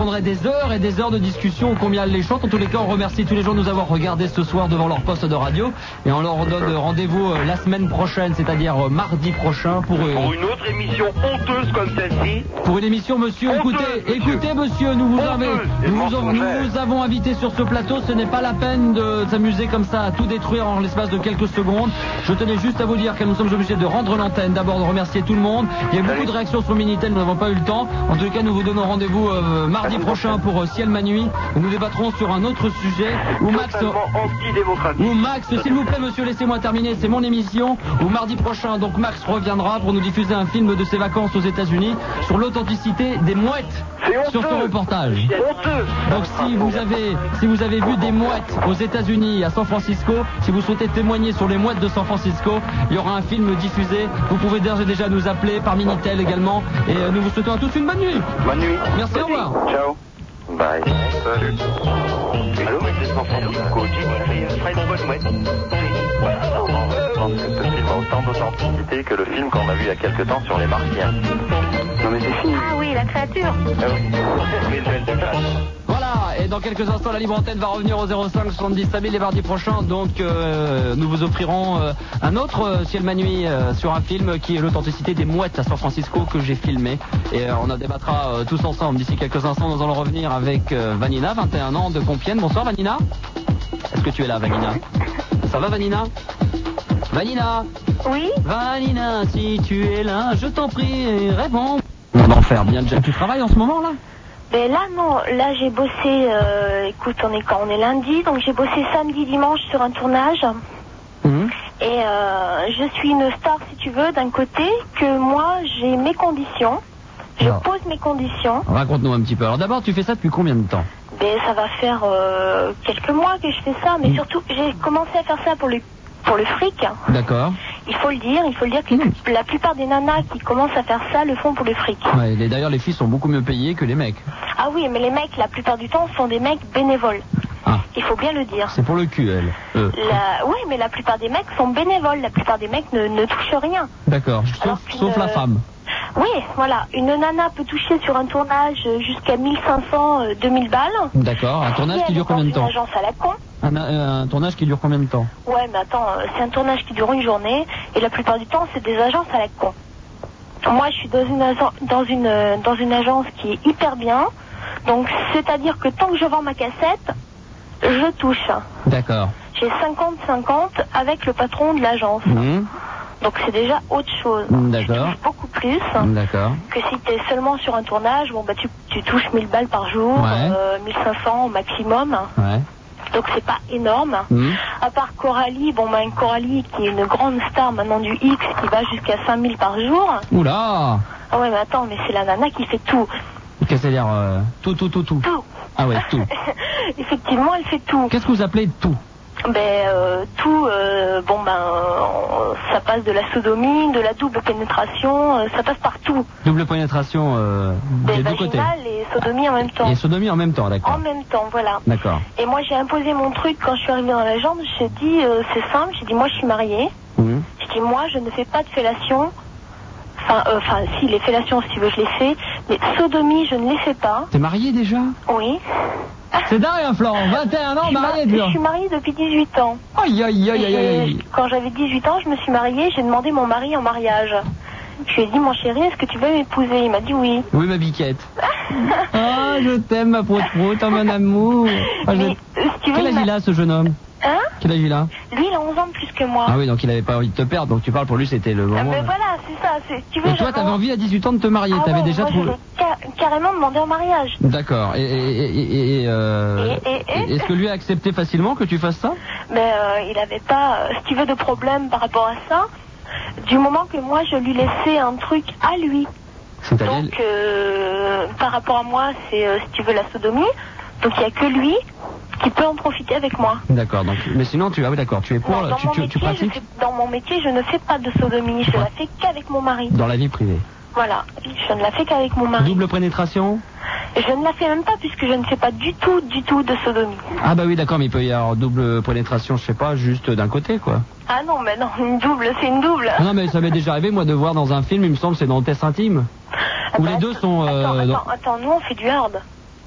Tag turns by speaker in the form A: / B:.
A: prendrait des heures et des heures de discussion combien elles les chantent. En tous les cas, on remercie tous les gens de nous avoir regardés ce soir devant leur poste de radio. Et on leur donne rendez-vous la semaine prochaine, c'est-à-dire mardi prochain pour
B: une autre émission honteuse comme celle-ci.
A: Pour une émission, monsieur, écoutez, monsieur, nous vous avons invité sur ce plateau. Ce n'est pas la peine de s'amuser comme ça à tout détruire en l'espace de quelques secondes. Je tenais juste à vous dire que nous sommes obligés de rendre l'antenne. D'abord de remercier tout le monde. Il y a beaucoup de réactions sur Minitel, nous n'avons pas eu le temps. En tout cas, nous vous donnons rendez-vous mardi prochain pour Ciel ma nuit. Nous débattrons sur un autre sujet où Max, s'il vous plaît monsieur, laissez-moi terminer, c'est mon émission. Où mardi prochain, donc Max reviendra pour nous diffuser un film de ses vacances aux États-Unis sur l'authenticité des mouettes sur ce reportage. Donc si vous avez vu des mouettes aux États-Unis, à San Francisco, si vous souhaitez témoigner sur les mouettes de San Francisco, il y aura un film diffusé. Vous pouvez d'ores et déjà nous appeler par Minitel également. Et nous vous souhaitons à tous une bonne nuit.
B: Bonne nuit.
A: Merci, au revoir.
B: Ciao. Bye. Salut. Allô, San Francisco, une très bonne mouette. Je pense que ce film a autant d'authenticité que le film qu'on a vu il y a quelque temps sur les Martiens. Non mais c'est fini.
C: Ah oui, la créature.
A: Voilà, et dans quelques instants, la libre antenne va revenir au 05 70 5000 les mardis prochains. Donc nous vous offrirons un autre Ciel ma nuit sur un film qui est l'authenticité des mouettes à San Francisco que j'ai filmé. Et on en débattra tous ensemble. D'ici quelques instants, nous allons revenir avec Vanina, 21 ans de Compiègne. Bonsoir Vanina. Est-ce que tu es là, Vanina? Ça va, Vanina? Vanina?
C: Oui?
A: Vanina, si tu es là, je t'en prie, réponds. On en faire bien déjà. Tu travailles en ce moment là?
C: Ben là non, là j'ai bossé, écoute on est lundi, donc j'ai bossé samedi, dimanche sur un tournage. Et je suis une star si tu veux d'un côté, que moi j'ai mes conditions, je pose mes conditions.
A: Raconte-nous un petit peu. Alors d'abord tu fais ça depuis combien de temps?
C: Ben ça va faire quelques mois que je fais ça, mais surtout j'ai commencé à faire ça pour le fric.
A: D'accord.
C: Il faut le dire que la plupart des nanas qui commencent à faire ça le font pour le fric.
A: Ouais, d'ailleurs les filles sont beaucoup mieux payées que les mecs.
C: Ah oui, mais les mecs la plupart du temps sont des mecs bénévoles.
A: Ah.
C: Il faut bien le dire.
A: C'est pour le cul, elle.
C: Oui, mais la plupart des mecs sont bénévoles, la plupart des mecs ne touchent rien.
A: D'accord, sauf la femme.
C: Oui, voilà. Une nana peut toucher sur un tournage jusqu'à 1500, 2000 balles.
A: D'accord, un tournage qui dure combien de temps?
C: Une agence à la con.
A: Un tournage qui dure combien de temps?
C: Ouais, mais attends, c'est un tournage qui dure une journée et la plupart du temps, c'est des agences à la con. Moi, je suis dans une agence qui est hyper bien. Donc, c'est-à-dire que tant que je vends ma cassette, je touche.
A: D'accord.
C: J'ai 50-50 avec le patron de l'agence. Donc c'est déjà autre chose.
A: D'accord.
C: Tu touches beaucoup plus.
A: D'accord.
C: Que si tu es seulement sur un tournage, bon bah tu touches 1000 balles par jour, 1500 au maximum.
A: Ouais.
C: Donc c'est pas énorme. À part Coralie, Coralie qui est une grande star maintenant du X qui va jusqu'à 5000 par jour.
A: Oula.
C: Ah ouais mais attends, mais c'est la nana qui fait tout.
A: Qu'est-ce que c'est-à-dire tout. Tout. Ah ouais, tout.
C: Effectivement, elle fait tout.
A: Qu'est-ce que vous appelez tout?
C: Tout, ça passe de la sodomie, de la double pénétration, ça passe partout.
A: Double pénétration des deux côtés.
C: Et sodomie en même temps.
A: Et sodomie en même temps, d'accord.
C: En même temps, voilà.
A: D'accord.
C: Et moi j'ai imposé mon truc quand je suis arrivée dans l'agence, j'ai dit c'est simple, j'ai dit moi je suis mariée. J'ai dit moi je ne fais pas de fellation. Enfin si, les fellations si tu veux je les fais, mais sodomie je ne les fais pas.
A: T'es mariée déjà?
C: Oui.
A: C'est dingue, hein, Florent, 21 ans, mariée déjà.
C: Je suis mariée depuis 18 ans.
A: Aïe.
C: Quand j'avais 18 ans, je me suis mariée, j'ai demandé mon mari en mariage. Je lui ai dit, mon chéri, est-ce que tu veux m'épouser? Il m'a dit oui.
A: Oui, ma biquette. Ah, je t'aime, ma prout-prout, mon amour.
C: Mais, si tu veux,
A: quel âge il a, ce jeune homme?
C: Hein?
A: Quel âge il a?
C: Lui, il a 11 ans de plus que moi.
A: Ah oui, donc il avait pas envie de te perdre, donc tu parles pour lui, c'était le moment.
C: Mais voilà, c'est ça. Tu veux,
A: et toi, t'avais envie à 18 ans de te marier, t'avais déjà trouvé.
C: Carrément demandé en mariage.
A: D'accord. Et est-ce que lui a accepté facilement que tu fasses ça?
C: Mais il avait pas, si tu veux, de problème par rapport à ça. Du moment que moi, je lui laissais un truc à lui. Donc, par rapport à moi, c'est, si tu veux, la sodomie. Donc, il n'y a que lui qui peut en profiter avec moi.
A: D'accord, donc, mais sinon, tu es pour,
C: non,
A: tu pratiques?
C: Dans mon métier, je ne fais pas de sodomie, je la fais qu'avec mon mari.
A: Dans la vie privée?
C: Voilà, je ne la fais qu'avec mon mari.
A: Double pénétration?
C: Je ne la fais même pas puisque je ne fais pas du tout de sodomie.
A: Ah bah oui, d'accord, mais il peut y avoir double pénétration, je sais pas, juste d'un côté, quoi.
C: Ah non, mais non, une double, c'est une double.
A: Non, mais ça m'est déjà arrivé, moi, de voir dans un film, il me semble, c'est dans Test Intime. Où les deux sont...
C: Attends, nous on fait du hard.